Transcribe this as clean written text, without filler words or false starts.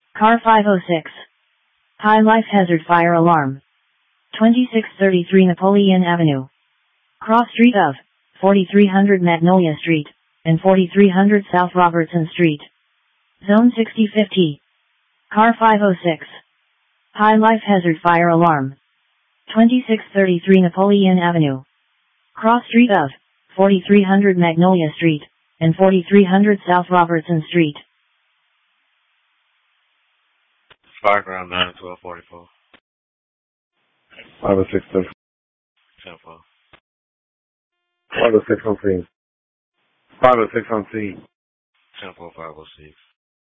Car 506. High life hazard fire alarm. 2633 Napoleon Avenue. Cross street of 4300 Magnolia Street and 4300 South Robertson Street. Zone 6050. Car 506. High life hazard fire alarm. 2633 Napoleon Avenue. Cross street of 4300 Magnolia Street and 4300 South Robertson Street. Fireground 91244. 506 10-4. 506 on scene. 506 on scene. 10-4 506.